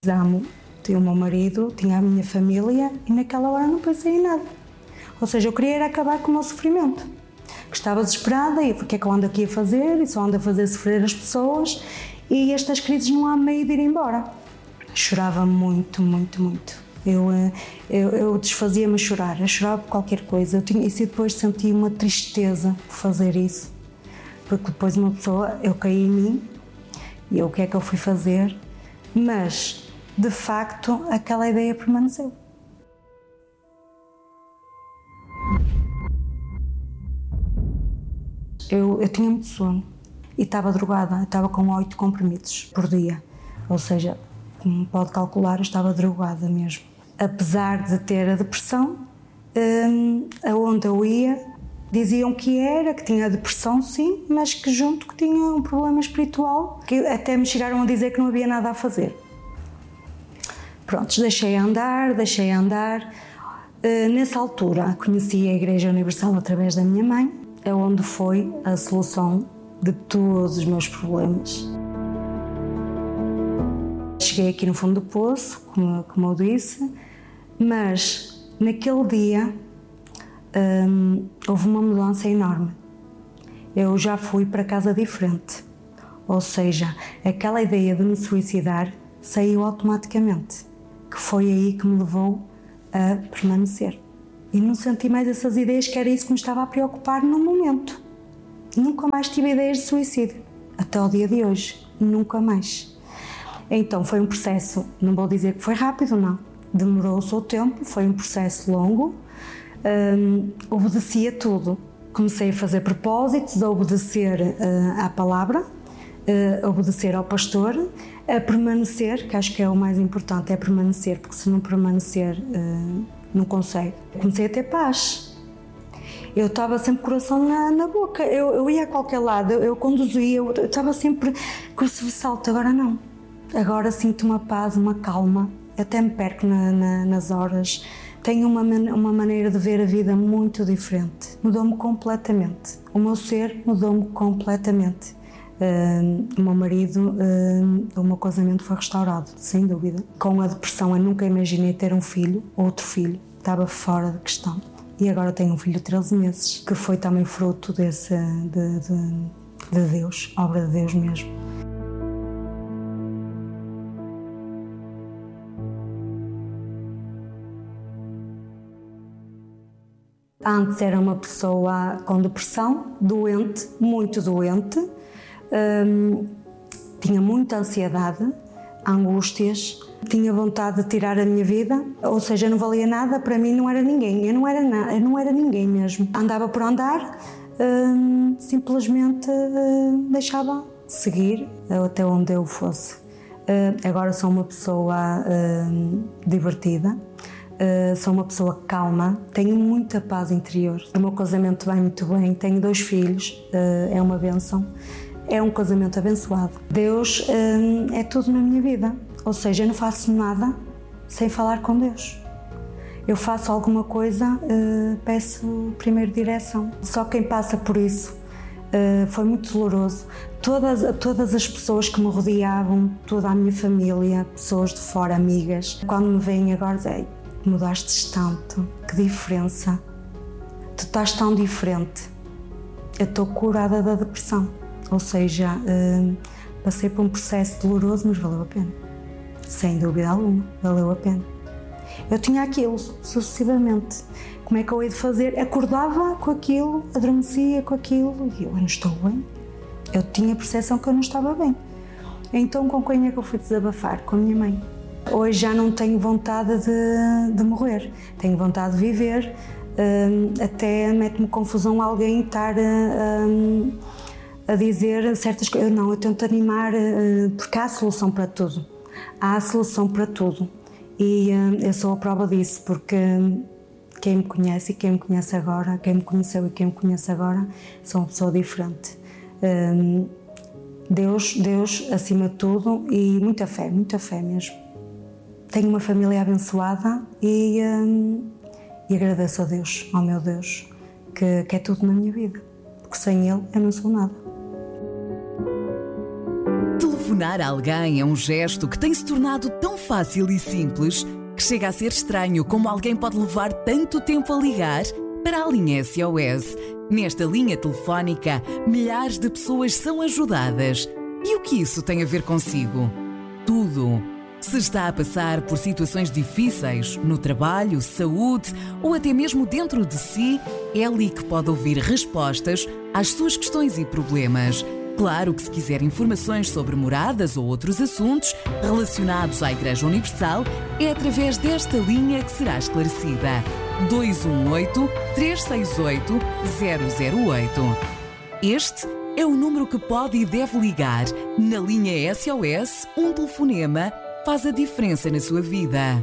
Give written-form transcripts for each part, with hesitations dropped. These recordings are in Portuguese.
Amo, tinha o meu marido, tinha a minha família e naquela hora não pensei em nada. Ou seja, eu queria era acabar com o meu sofrimento. Estava desesperada e o que é que eu ando aqui a fazer? E só ando a fazer sofrer as pessoas e estas crises não há meio de ir embora. Chorava muito, muito, muito. Eu desfazia-me a chorar, eu chorava por qualquer coisa. E depois sentia uma tristeza por fazer isso. Porque depois uma pessoa, eu caí em mim e o que é que eu fui fazer? Mas, de facto, aquela ideia permaneceu. Eu tinha muito sono e estava drogada, estava com 8 comprimidos por dia. Ou seja, como pode calcular, eu estava drogada mesmo. Apesar de ter a depressão, aonde eu ia, diziam que tinha depressão sim, mas que junto que tinha um problema espiritual, que até me chegaram a dizer que não havia nada a fazer. Pronto, deixei andar. Nessa altura conheci a Igreja Universal através da minha mãe, onde foi a solução de todos os meus problemas. Cheguei aqui no fundo do poço, como eu disse, mas naquele dia houve uma mudança enorme. Eu já fui para casa diferente, ou seja, aquela ideia de me suicidar saiu automaticamente, que foi aí que me levou a permanecer. E não senti mais essas ideias, que era isso que me estava a preocupar no momento. Nunca mais tive ideias de suicídio, até ao dia de hoje, nunca mais. Então foi um processo, não vou dizer que foi rápido, não. Demorou o seu tempo, foi um processo longo, obedeci a tudo. Comecei a fazer propósitos, a obedecer à palavra, a obedecer ao pastor, a permanecer, que acho que é o mais importante, é permanecer, porque se não permanecer, não consegue. Comecei a ter paz. Eu estava sempre com o coração na boca, eu ia a qualquer lado, eu conduzia, eu estava sempre com o sobressalto, agora não. Agora sinto uma paz, uma calma, até me perco nas horas. Tenho uma maneira de ver a vida muito diferente. Mudou-me completamente. O meu ser mudou-me completamente. O meu marido, o meu casamento foi restaurado, sem dúvida. Com a depressão eu nunca imaginei ter um filho, outro filho. Estava fora de questão. E agora tenho um filho de 13 meses, que foi também fruto de Deus, obra de Deus mesmo. Antes era uma pessoa com depressão, doente, muito doente, tinha muita ansiedade, angústias, tinha vontade de tirar a minha vida, ou seja, não valia nada, para mim não era ninguém, eu não era ninguém mesmo. Andava por andar, simplesmente deixava seguir até onde eu fosse. Agora sou uma pessoa divertida. Sou uma pessoa calma, tenho muita paz interior. O meu casamento vai muito bem, tenho 2 filhos, é uma bênção, é um casamento abençoado. Deus é tudo na minha vida, ou seja, eu não faço nada sem falar com Deus. Eu faço alguma coisa, peço primeiro direção. Só quem passa por isso foi muito doloroso. Todas as pessoas que me rodeavam, toda a minha família, pessoas de fora, amigas, quando me veem agora dizem: mudaste tanto, que diferença, tu estás tão diferente. Eu estou curada da depressão, ou seja, passei por um processo doloroso, mas valeu a pena, sem dúvida alguma, valeu a pena. Eu tinha aquilo sucessivamente, como é que eu hei de fazer? Acordava com aquilo, adormecia com aquilo e eu não estou bem. Eu tinha a percepção que eu não estava bem. Então com quem é que eu fui desabafar? Com a minha mãe. Hoje já não tenho vontade de morrer, tenho vontade de viver, até mete-me confusão alguém estar a dizer certas coisas. Não, eu tento animar, porque há solução para tudo, há solução para tudo e eu sou a prova disso, porque quem me conhece e quem me conhece agora, quem me conheceu e quem me conhece agora, sou uma pessoa diferente. Deus acima de tudo e muita fé mesmo. Tenho uma família abençoada e agradeço a Deus, ao meu Deus, que é tudo na minha vida, porque sem Ele eu não sou nada. Telefonar a alguém é um gesto que tem se tornado tão fácil e simples que chega a ser estranho como alguém pode levar tanto tempo a ligar para a linha SOS. Nesta linha telefónica, milhares de pessoas são ajudadas. E o que isso tem a ver consigo? Tudo. Se está a passar por situações difíceis, no trabalho, saúde ou até mesmo dentro de si, é ali que pode ouvir respostas às suas questões e problemas. Claro que se quiser informações sobre moradas ou outros assuntos relacionados à Igreja Universal, é através desta linha que será esclarecida. 218-368-008. Este é o número que pode e deve ligar. Na linha SOS, um telefonema faz a diferença na sua vida.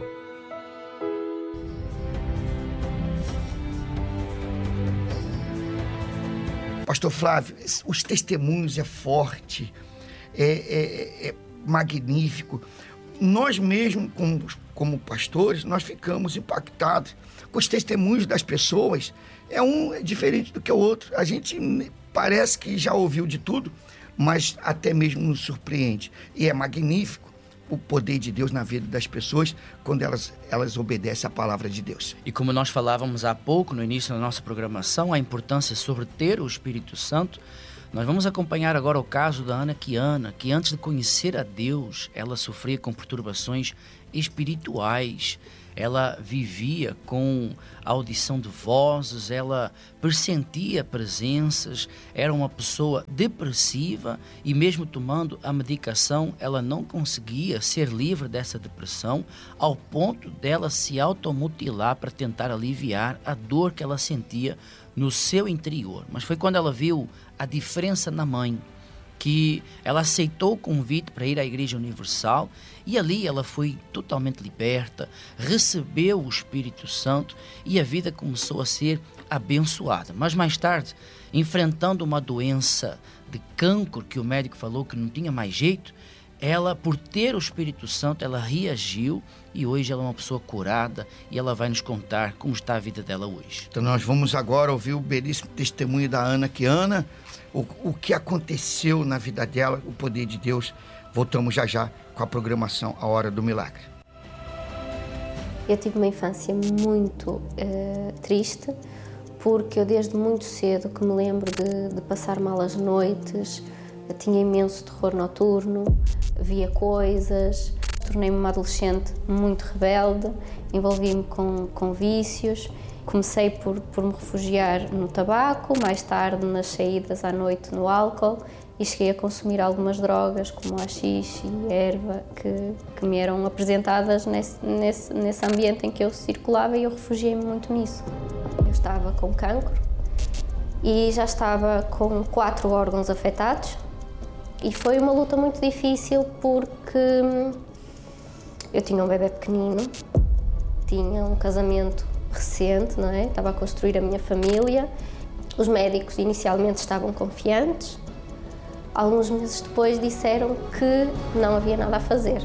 Pastor Flávio, os testemunhos é forte, é magnífico. Nós mesmos, como pastores, nós ficamos impactados com os testemunhos das pessoas. Um é diferente do que o outro. A gente parece que já ouviu de tudo, mas até mesmo nos surpreende. E é magnífico o poder de Deus na vida das pessoas quando elas obedecem à palavra de Deus. E como nós falávamos há pouco, no início da nossa programação, a importância sobre ter o Espírito Santo, nós vamos acompanhar agora o caso da Ana Kiana, que antes de conhecer a Deus, ela sofria com perturbações espirituais. Ela vivia com a audição de vozes, ela pressentia presenças, era uma pessoa depressiva e mesmo tomando a medicação, ela não conseguia ser livre dessa depressão, ao ponto dela se automutilar para tentar aliviar a dor que ela sentia no seu interior. Mas foi quando ela viu a diferença na mãe, que ela aceitou o convite para ir à Igreja Universal e ali ela foi totalmente liberta, recebeu o Espírito Santo e a vida começou a ser abençoada. Mas mais tarde, enfrentando uma doença de cancro que o médico falou que não tinha mais jeito, ela, por ter o Espírito Santo, ela reagiu e hoje ela é uma pessoa curada e ela vai nos contar como está a vida dela hoje. Então nós vamos agora ouvir o belíssimo testemunho da Ana Kiana, o que aconteceu na vida dela, o poder de Deus. Voltamos já com a programação A Hora do Milagre. Eu tive uma infância muito triste, porque eu desde muito cedo que me lembro de passar mal as noites, tinha imenso terror noturno, via coisas, tornei-me uma adolescente muito rebelde, envolvi-me com vícios. Comecei por me refugiar no tabaco, mais tarde nas saídas à noite no álcool e cheguei a consumir algumas drogas como haxixe e erva que me eram apresentadas nesse ambiente em que eu circulava e eu refugiei-me muito nisso. Eu estava com cancro e já estava com 4 órgãos afetados e foi uma luta muito difícil porque eu tinha um bebê pequenino, tinha um casamento recente, não é? Estava a construir a minha família. Os médicos inicialmente estavam confiantes. Alguns meses depois disseram que não havia nada a fazer.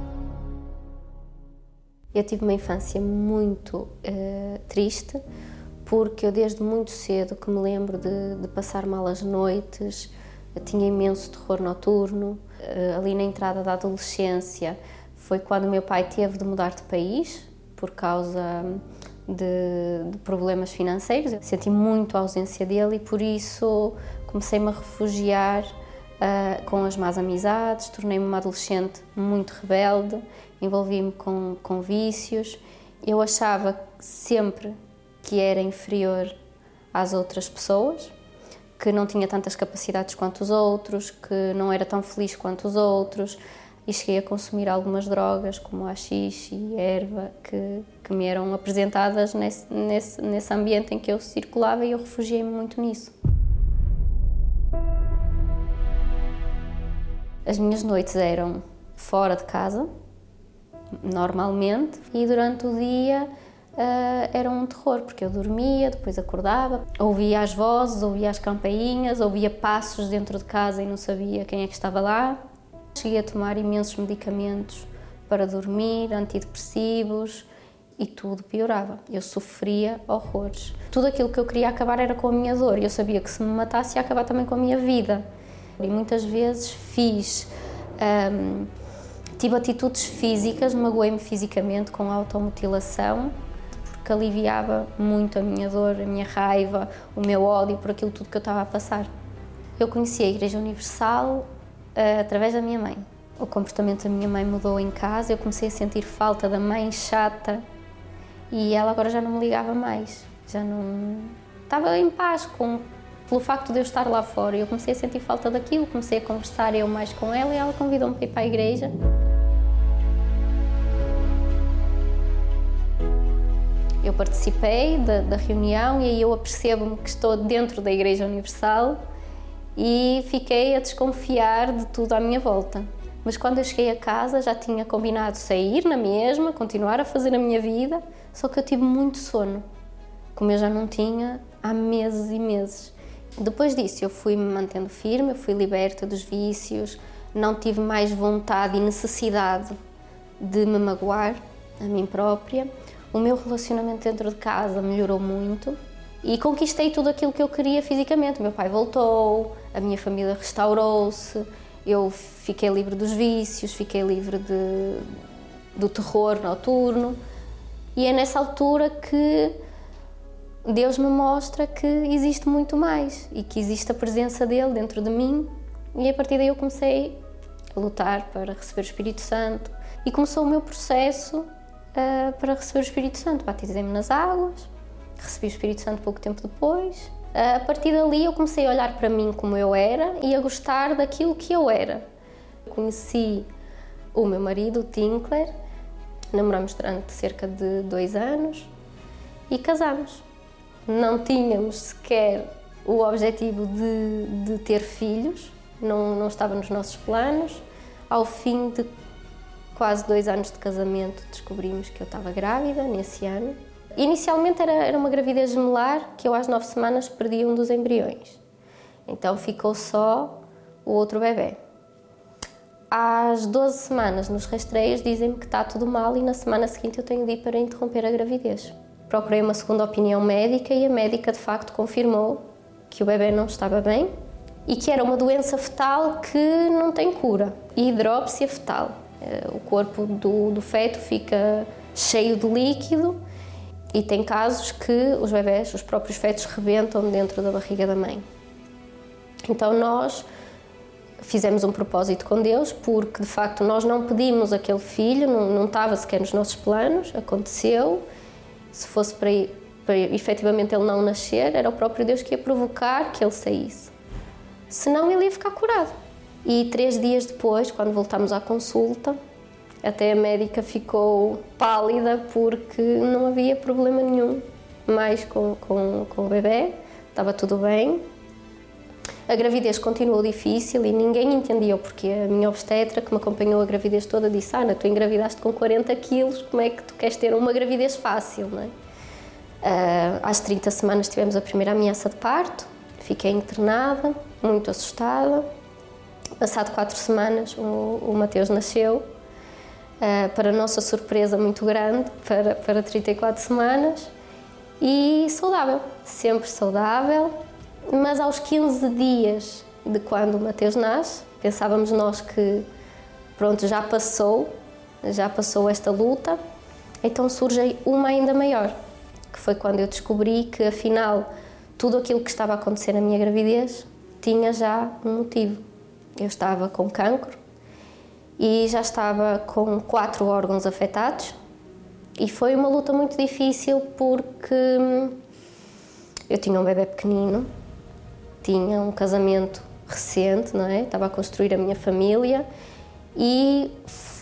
Eu tive uma infância muito triste, porque eu desde muito cedo que me lembro de passar mal as noites, eu tinha imenso terror noturno. Ali na entrada da adolescência foi quando o meu pai teve de mudar de país por causa de problemas financeiros. Eu senti muito a ausência dele e por isso comecei-me a refugiar com as más amizades, tornei-me uma adolescente muito rebelde, envolvi-me com vícios. Eu achava sempre que era inferior às outras pessoas, que não tinha tantas capacidades quanto os outros, que não era tão feliz quanto os outros. E cheguei a consumir algumas drogas, como haxixe e erva, que me eram apresentadas nesse ambiente em que eu circulava e eu refugiei-me muito nisso. As minhas noites eram fora de casa, normalmente, e durante o dia era um terror, porque eu dormia, depois acordava, ouvia as vozes, ouvia as campainhas, ouvia passos dentro de casa e não sabia quem é que estava lá. Cheguei a tomar imensos medicamentos para dormir, antidepressivos, e tudo piorava. Eu sofria horrores. Tudo aquilo que eu queria acabar era com a minha dor, e eu sabia que se me matasse ia acabar também com a minha vida. E muitas vezes fiz Tive atitudes físicas, magoei-me fisicamente com a automutilação, porque aliviava muito a minha dor, a minha raiva, o meu ódio por aquilo tudo que eu estava a passar. Eu conheci a Igreja Universal através da minha mãe. O comportamento da minha mãe mudou em casa, eu comecei a sentir falta da mãe chata e ela agora já não me ligava mais, já não... Estava em paz pelo facto de eu estar lá fora. Eu comecei a sentir falta daquilo, comecei a conversar eu mais com ela e ela convidou-me para ir para a igreja. Eu participei da reunião e aí eu apercebo-me que estou dentro da Igreja Universal e fiquei a desconfiar de tudo à minha volta. Mas quando eu cheguei a casa já tinha combinado sair na mesma, continuar a fazer a minha vida, só que eu tive muito sono, como eu já não tinha há meses e meses. Depois disso eu fui-me mantendo firme, eu fui liberta dos vícios, não tive mais vontade e necessidade de me magoar a mim própria. O meu relacionamento dentro de casa melhorou muito e conquistei tudo aquilo que eu queria fisicamente. Meu pai voltou, a minha família restaurou-se, eu fiquei livre dos vícios, fiquei livre do terror noturno e é nessa altura que Deus me mostra que existe muito mais e que existe a presença dele dentro de mim e a partir daí eu comecei a lutar para receber o Espírito Santo e começou o meu processo para receber o Espírito Santo. Batizei-me nas águas, recebi o Espírito Santo pouco tempo depois. A partir dali eu comecei a olhar para mim como eu era e a gostar daquilo que eu era. Conheci o meu marido, o Tinkler, namoramos durante cerca de 2 anos e casámos. Não tínhamos sequer o objetivo de ter filhos, não estava nos nossos planos. Ao fim de quase 2 anos de casamento descobrimos que eu estava grávida nesse ano. Inicialmente era uma gravidez gemelar que eu às 9 semanas perdi um dos embriões. Então ficou só o outro bebê. Às 12 semanas nos rastreios dizem-me que está tudo mal e na semana seguinte eu tenho de ir para interromper a gravidez. Procurei uma segunda opinião médica e a médica de facto confirmou que o bebê não estava bem e que era uma doença fetal que não tem cura, hidrópsia fetal. O corpo do feto fica cheio de líquido e tem casos que os bebés, os próprios fetos, rebentam dentro da barriga da mãe. Então nós fizemos um propósito com Deus porque de facto nós não pedimos aquele filho, não estava sequer nos nossos planos, aconteceu. Se fosse para efetivamente ele não nascer, era o próprio Deus que ia provocar que ele saísse. Senão ele ia ficar curado. E 3 dias depois, quando voltámos à consulta, até a médica ficou pálida porque não havia problema nenhum mais com o bebê, estava tudo bem. A gravidez continuou difícil e ninguém entendia o porquê. A minha obstetra, que me acompanhou a gravidez toda, disse: Ana, tu engravidaste com 40 quilos, como é que tu queres ter uma gravidez fácil, não é? Às 30 semanas tivemos a primeira ameaça de parto, fiquei internada, muito assustada. Passado 4 semanas o Mateus nasceu, para nossa surpresa muito grande, para 34 semanas, e saudável, sempre saudável. Mas aos 15 dias de quando o Mateus nasce, pensávamos nós que pronto, já passou esta luta, então surge uma ainda maior, que foi quando eu descobri que afinal tudo aquilo que estava a acontecer na minha gravidez tinha já um motivo. Eu estava com cancro e já estava com 4 órgãos afetados e foi uma luta muito difícil porque eu tinha um bebê pequenino, tinha um casamento recente, não é? Estava a construir a minha família e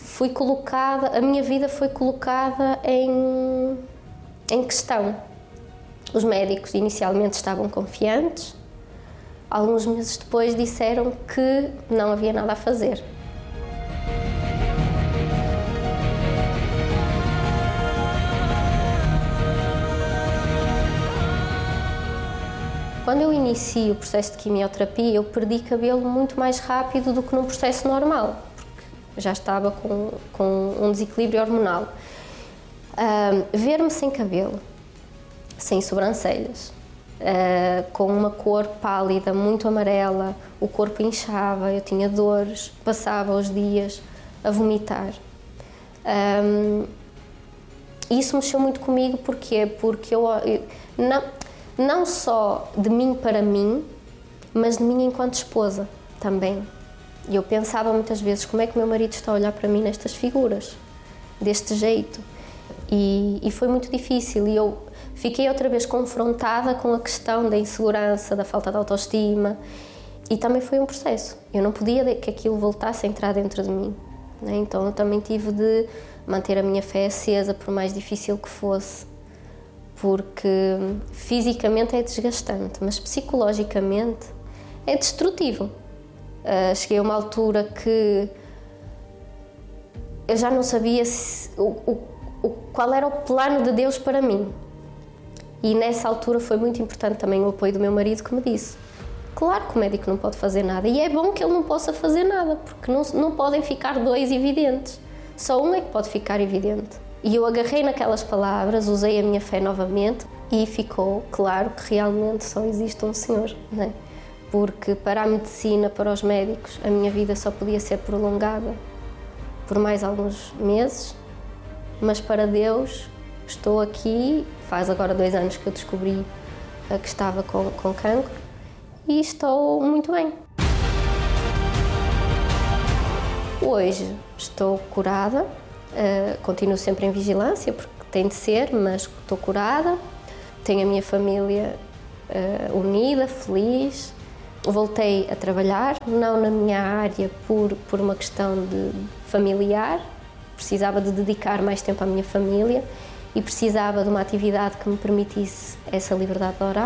a minha vida foi colocada em questão. Os médicos inicialmente estavam confiantes, alguns meses depois disseram que não havia nada a fazer. Quando eu inicio o processo de quimioterapia, eu perdi cabelo muito mais rápido do que num processo normal, porque já estava com um desequilíbrio hormonal. Ver-me sem cabelo, sem sobrancelhas, com uma cor pálida, muito amarela, o corpo inchava, eu tinha dores, passava os dias a vomitar. Isso mexeu muito comigo, porquê? Porque eu não só de mim para mim, mas de mim enquanto esposa também. E eu pensava muitas vezes, como é que o meu marido está a olhar para mim nestas figuras, deste jeito? E foi muito difícil, e eu fiquei outra vez confrontada com a questão da insegurança, da falta de autoestima, e também foi um processo. Eu não podia que aquilo voltasse a entrar dentro de mim, né? Então eu também tive de manter a minha fé acesa, por mais difícil que fosse, porque fisicamente é desgastante, mas psicologicamente é destrutivo. Cheguei a uma altura que eu já não sabia qual era o plano de Deus para mim. E nessa altura foi muito importante também o apoio do meu marido, que me disse: claro que o médico não pode fazer nada, e é bom que ele não possa fazer nada, porque não podem ficar dois evidentes, só um é que pode ficar evidente. E eu agarrei naquelas palavras, usei a minha fé novamente, e ficou claro que realmente só existe um Senhor, não é? Porque para a medicina, para os médicos, a minha vida só podia ser prolongada por mais alguns meses, mas para Deus estou aqui, faz agora 2 anos que eu descobri que estava com cancro, e estou muito bem. Hoje estou curada, continuo sempre em vigilância, porque tem de ser, mas estou curada, tenho a minha família unida, feliz. Voltei a trabalhar, não na minha área por uma questão de familiar, precisava de dedicar mais tempo à minha família e precisava de uma atividade que me permitisse essa liberdade de horário.